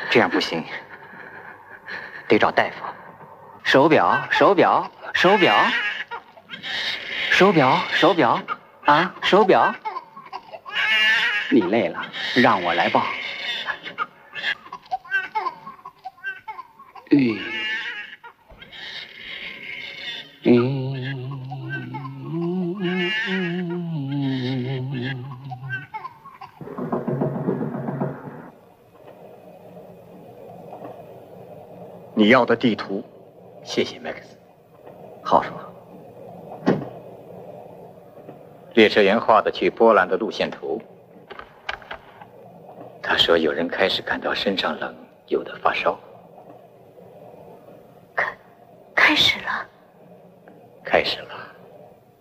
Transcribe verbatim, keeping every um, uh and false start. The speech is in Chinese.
这样不行，得找大夫。手表，手表，手表，手表，手表，啊，手表。你累了，让我来抱。嗯，嗯。 你要的地图， 谢谢 Max。 好说。 列车员画的去波兰的路线图。他说有人开始感到身上冷，有的发烧。